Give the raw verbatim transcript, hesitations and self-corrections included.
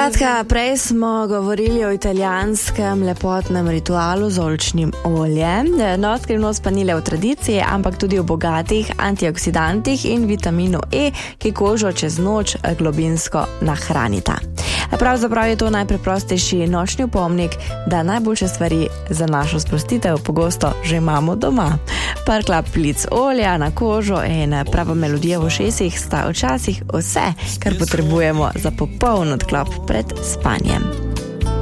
Skratka, prej smo govorili o italijanskem lepotnem ritualu z oljčnim oljem. No, skrivnost pa ni le v tradiciji, ampak tudi v bogatih antioksidantih in vitaminu E, ki kožo čez noč globinsko nahranita. Pravzaprav je to najpreprostejši nočni opomnik, da najboljše stvari za našo sprostitev pogosto že imamo doma. Par kapljic olja na kožo in prava melodija v ušesih sta včasih vse, kar potrebujemo za popoln odklop pred spanjem.